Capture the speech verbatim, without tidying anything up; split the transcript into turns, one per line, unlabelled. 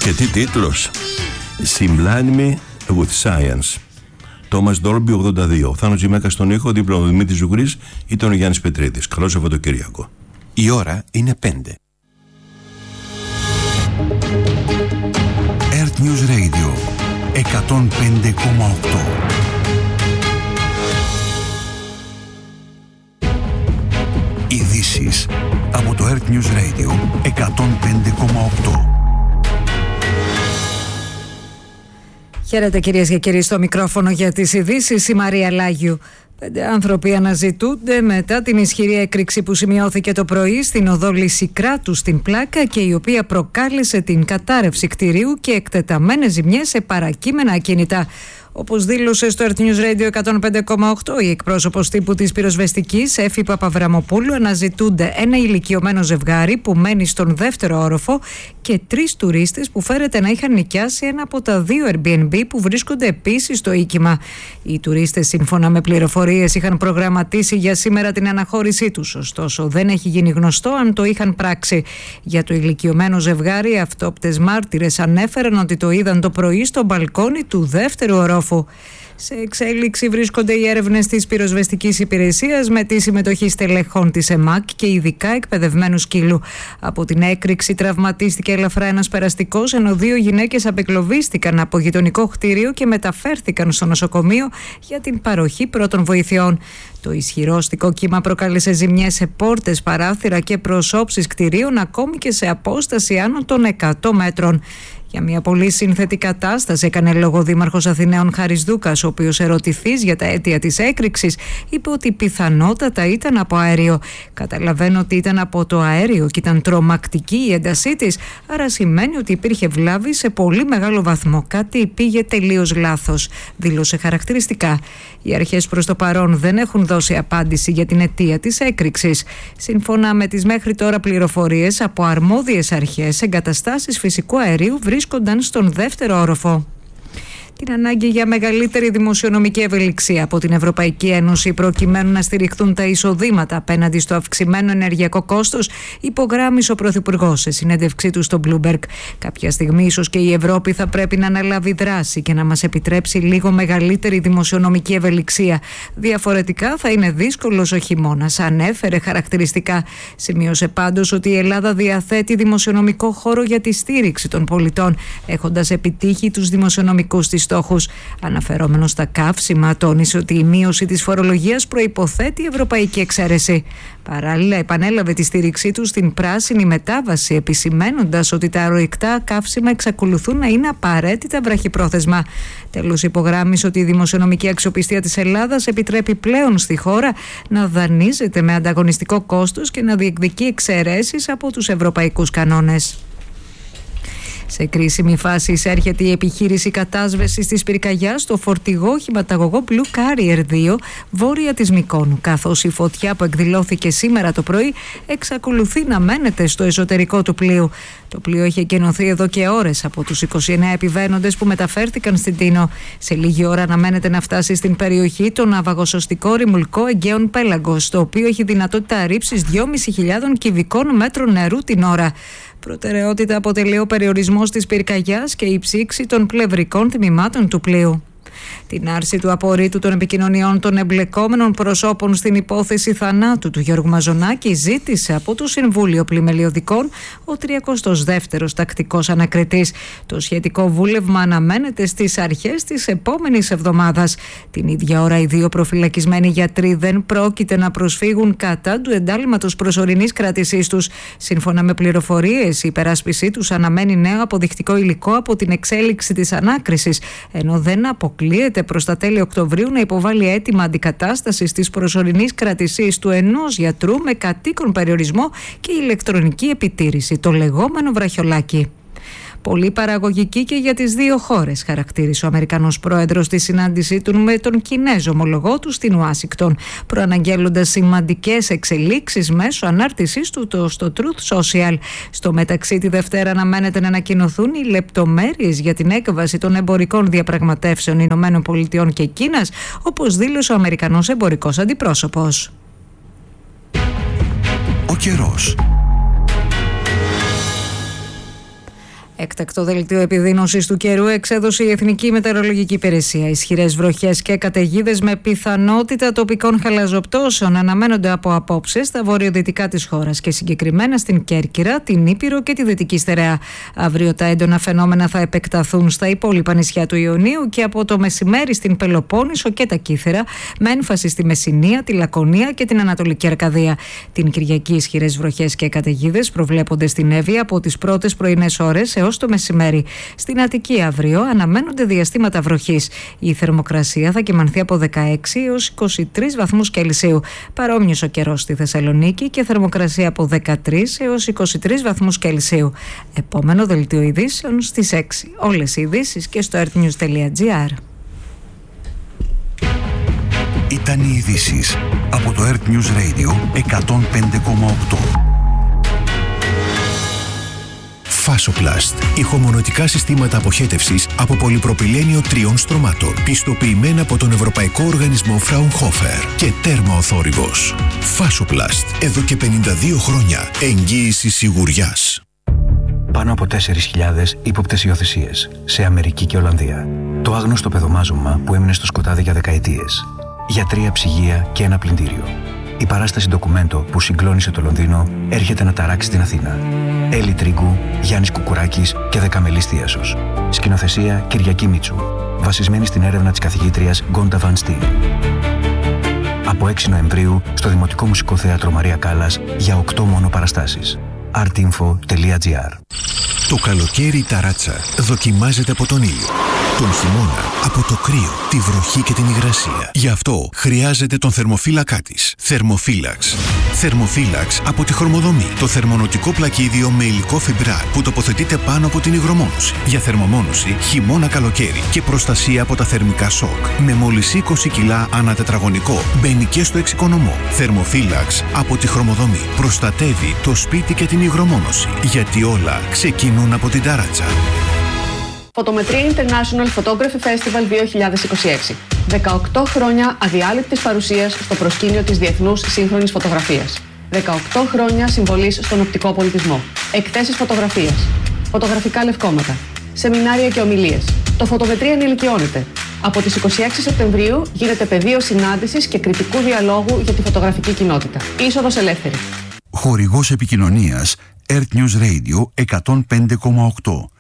Και τι τίτλος? Sublime Me with Science. Τόμας Ντόλμπι ογδόντα δύο. Ο Θάνος Τζιμέκας στον ήχο, δίπλα ο Δημήτρης Ζουγρής, ήταν ο Γιάννης Πετρίδης. Καλό Σαββατοκύριακο.
Η ώρα είναι πέντε. Earth News Radio εκατόν πέντε κόμμα οκτώ. Ειδήσεις από το Earth News Radio εκατόν πέντε κόμμα οκτώ.
Χαίρετε κυρίες και κύριοι, στο μικρόφωνο για τις ειδήσεις η Μαρία Λάγιου. Πέντε άνθρωποι αναζητούνται μετά την ισχυρή έκρηξη που σημειώθηκε το πρωί στην οδό Λυσικράτου στην Πλάκα και η οποία προκάλεσε την κατάρρευση κτηρίου και εκτεταμένες ζημιές σε παρακείμενα ακίνητα. Όπως δήλωσε στο Earth News Radio εκατόν πέντε κόμμα οκτώ η εκπρόσωπος τύπου της πυροσβεστικής Έφη Παπαβραμοπούλου, αναζητούνται ένα ηλικιωμένο ζευγάρι που μένει στον δεύτερο όροφο και τρεις τουρίστες που φέρεται να είχαν νοικιάσει ένα από τα δύο Airbnb που βρίσκονται επίσης στο οίκημα. Οι τουρίστες, σύμφωνα με πληροφορίες, είχαν προγραμματίσει για σήμερα την αναχώρησή τους, ωστόσο δεν έχει γίνει γνωστό αν το είχαν πράξει. Για το ηλικιωμένο ζευγάρι, αυτόπτες μάρτυρες ανέφεραν ότι το είδαν το πρωί στο μπαλκόνι του δεύτερου ορόφου. Σε εξέλιξη βρίσκονται οι έρευνες της πυροσβεστικής υπηρεσίας με τη συμμετοχή στελεχών της ΕΜΑΚ και ειδικά εκπαιδευμένου σκύλου. Από την έκρηξη τραυματίστηκε ελαφρά ένας περαστικός, ενώ δύο γυναίκες απεκλωβίστηκαν από γειτονικό κτίριο και μεταφέρθηκαν στο νοσοκομείο για την παροχή πρώτων βοηθειών. Το ισχυρόστικο κύμα προκάλεσε ζημιές σε πόρτες, παράθυρα και προσώψεις κτιρίων, ακόμη και σε απόσταση άνω των εκατό μέτρων. Για μια πολύ σύνθετη κατάσταση έκανε λόγο ο Δήμαρχος Αθηναίων Χάρης Δούκας, ο οποίος, ερωτηθείς για τα αίτια της έκρηξης, είπε ότι πιθανότατα ήταν από αέριο. Καταλαβαίνω ότι ήταν από το αέριο και ήταν τρομακτική η έντασή της, άρα σημαίνει ότι υπήρχε βλάβη σε πολύ μεγάλο βαθμό. Κάτι πήγε τελείως λάθος, δήλωσε χαρακτηριστικά. Οι αρχές προς το παρόν δεν έχουν δώσει απάντηση για την αιτία της έκρηξης. Σύμφωνα με τις μέχρι τώρα πληροφορίες από αρμόδιες αρχές, εγκαταστάσεις φυσικού αερίου βρίσκονταν στον δεύτερο όροφο. Την ανάγκη για μεγαλύτερη δημοσιονομική ευελιξία από την Ευρωπαϊκή Ένωση προκειμένου να στηριχθούν τα εισοδήματα απέναντι στο αυξημένο ενεργειακό κόστος, υπογράμμισε ο Πρωθυπουργός σε συνέντευξή του στο Bloomberg. Κάποια στιγμή ίσως και η Ευρώπη θα πρέπει να αναλάβει δράση και να μας επιτρέψει λίγο μεγαλύτερη δημοσιονομική ευελιξία. Διαφορετικά θα είναι δύσκολος ο χειμώνας, ανέφερε χαρακτηριστικά. Σημείωσε πάντως ότι η Ελλάδα διαθέτει δημοσιονομικό χώρο για τη στήριξη των πολιτών, έχοντας επιτύχει τους δημοσιονομικούς της στόχους. Αναφερόμενος στα καύσιμα, τόνισε ότι η μείωση της φορολογίας προϋποθέτει ευρωπαϊκή εξαίρεση. Παράλληλα, επανέλαβε τη στήριξή του στην πράσινη μετάβαση, επισημένοντας ότι τα αρρωικτά καύσιμα εξακολουθούν να είναι απαραίτητα βραχυπρόθεσμα. Τέλος, υπογράμμισε ότι η δημοσιονομική αξιοπιστία της Ελλάδας επιτρέπει πλέον στη χώρα να δανείζεται με ανταγωνιστικό κόστος και να διεκδικεί εξαιρέσεις από τους ευρωπαϊκούς κανόνες. Σε κρίσιμη φάση εισέρχεται η επιχείρηση κατάσβεσης της πυρκαγιάς στο φορτηγό οχηματαγωγό Blue Carrier δύο βόρεια της Μυκόνου, καθώς η φωτιά που εκδηλώθηκε σήμερα το πρωί εξακολουθεί να μένεται στο εσωτερικό του πλοίου. Το πλοίο έχει εκενωθεί εδώ και ώρες από τους είκοσι εννέα επιβαίνοντες που μεταφέρθηκαν στην Τίνο. Σε λίγη ώρα αναμένεται να φτάσει στην περιοχή το ναυαγοσωστικό ρημουλκό Αιγαίων Πέλαγκος, το οποίο έχει δυνατότητα ρήψης δυόμισι χιλιάδες κυβικών μέτρων νερού την ώρα. Προτεραιότητα αποτελεί ο περιορισμός της πυρκαγιάς και η ψήξη των πλευρικών τμήματων του πλοίου. Την άρση του απορρίτου των επικοινωνιών των εμπλεκόμενων προσώπων στην υπόθεση θανάτου του Γιώργου Μαζονάκη ζήτησε από το Συμβούλιο Πλημελιωδικών ο τριακοστός δεύτερος τακτικός ανακριτής. Το σχετικό βούλευμα αναμένεται στις αρχές της επόμενης εβδομάδας. Την ίδια ώρα οι δύο προφυλακισμένοι γιατροί δεν πρόκειται να προσφύγουν κατά του εντάλματος προσωρινής κράτησής τους. Σύμφωνα με πληροφορίες, η υπεράσπιση τους αναμένει νέο αποδεικτικό υλικό από την εξέλιξη της ανάκρισης, ενώ δεν αποκλείεται προς τα τέλη Οκτωβρίου να υποβάλει αίτημα αντικατάστασης της προσωρινής κρατησής του ενός γιατρού με κατοίκον περιορισμό και ηλεκτρονική επιτήρηση, το λεγόμενο βραχιολάκι. Πολύ παραγωγική και για τις δύο χώρες, χαρακτήρισε ο Αμερικανός πρόεδρος στη συνάντησή του με τον Κινέζο ομολογό του στην Ουάσιγκτον, προαναγγέλλοντας σημαντικές εξελίξεις μέσω ανάρτησής του το, στο Truth Social. Στο μεταξύ, τη Δευτέρα αναμένεται να ανακοινωθούν οι λεπτομέρειες για την έκβαση των εμπορικών διαπραγματεύσεων Ηνωμένων Πολιτειών και Κίνας, όπως δήλωσε ο Αμερικανός εμπορικός αντιπρόσωπος.
Ο καιρός.
Έκτακτο δελτίο επιδείνωσης του καιρού εξέδωσε η Εθνική Μετεωρολογική Υπηρεσία. Ισχυρές βροχές και καταιγίδες με πιθανότητα τοπικών χαλαζοπτώσεων αναμένονται από απόψε στα βορειοδυτικά της χώρας και συγκεκριμένα στην Κέρκυρα, την Ήπειρο και τη Δυτική Στερεά. Αύριο τα έντονα φαινόμενα θα επεκταθούν στα υπόλοιπα νησιά του Ιωνίου και από το μεσημέρι στην Πελοπόννησο και τα Κύθερα, με έμφαση στη Μεσσηνία, τη Λακωνία και την Ανατολική Αρκαδία. Την Κυριακή ισχυρές βροχές και καταιγίδες προβλέπονται στην Εύβοια από τις πρώτες πρωινές ώρες έως το μεσημέρι. Στην Αττική αύριο αναμένονται διαστήματα βροχής. Η θερμοκρασία θα κυμανθεί από δεκαέξι έως είκοσι τρεις βαθμούς Κελσίου. Παρόμοιος ο καιρός στη Θεσσαλονίκη και θερμοκρασία από δεκατρείς έως είκοσι τρεις βαθμούς Κελσίου. Επόμενο δελτίο ειδήσεων στις έξι. Όλες οι ειδήσεις και στο earth news τελεία gr.
Ήταν οι ειδήσεις από το Earth News Radio εκατόν πέντε κόμμα οκτώ.
Fasoplast. Ηχομονωτικά συστήματα αποχέτευσης από πολυπροπυλένιο τριών στρωμάτων. Πιστοποιημένα από τον Ευρωπαϊκό Οργανισμό Fraunhofer και τέρμα ο θόρυβος. Fasoplast. Εδώ και πενήντα δύο χρόνια. Εγγύηση σιγουριάς.
Πάνω από τέσσερις χιλιάδες ύποπτες υιοθεσίες σε Αμερική και Ολλανδία. Το άγνωστο παιδομάζωμα που έμεινε στο σκοτάδι για δεκαετίες. Γιατρία, ψυγεία και ένα πλυντήριο. Η παράσταση ντοκουμέντο που συγκλώνησε το Λονδίνο έρχεται να ταράξει την Αθήνα. Έλλη Τρίγκου, Γιάννης Κουκουράκης και Δεκαμελής Θίασος. Σκηνοθεσία Κυριακή Μίτσου. Βασισμένη στην έρευνα της καθηγήτριας Γκόντα Βαν Στιν. Από έξι Νοεμβρίου στο Δημοτικό Μουσικό Θέατρο Μαρία Κάλλας για οκτώ μόνο παραστάσεις. artinfo τελεία gr.
Το καλοκαίρι η ταράτσα δοκιμάζεται από τον ήλιο. Τον χειμώνα από το κρύο, τη βροχή και την υγρασία. Γι' αυτό χρειάζεται τον θερμοφύλακά της. Θερμοφύλαξ. Θερμοφύλαξ από τη Χρωμοδομή. Το θερμονοτικό πλακίδιο με υλικό φιμπράρ που τοποθετείται πάνω από την υγρομόνωση. Για θερμομόνωση χειμώνα καλοκαίρι και προστασία από τα θερμικά σοκ. Με μόλις είκοσι κιλά ανά τετραγωνικό. Μπαίνει και στο εξοικονομό. Θερμοφύλαξ από τη Χρωμοδομή. Προστατεύει το σπίτι και την υγρομόνωση. Γιατί όλα ξεκινούν από την ταράτσα.
Φωτομετρία International Photography Festival δύο χιλιάδες είκοσι έξι. δεκαοκτώ χρόνια αδιάλειπτης παρουσίας στο προσκήνιο της διεθνούς σύγχρονης φωτογραφίας. δεκαοκτώ χρόνια συμβολής στον οπτικό πολιτισμό. Εκθέσεις φωτογραφίας. Φωτογραφικά λευκόματα. Σεμινάρια και ομιλίες. Το Φωτομετρία ενηλικιώνεται. Από τις είκοσι έξι Σεπτεμβρίου γίνεται πεδίο συνάντησης και κριτικού διαλόγου για τη φωτογραφική κοινότητα. Είσοδος ελεύθερη.
Χορηγός επικοινωνίας Earth News Radio εκατόν πέντε κόμμα οκτώ.